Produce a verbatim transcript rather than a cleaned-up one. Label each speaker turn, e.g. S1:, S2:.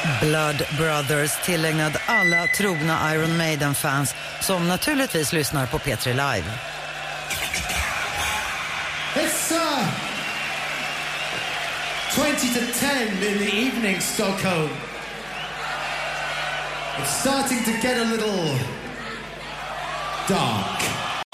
S1: Blood Brothers, tillägnad alla trogna Iron Maiden-fans som naturligtvis lyssnar på P tre Live.
S2: It's uh, twenty to ten in the evening, Stockholm. It's starting to get a little dark.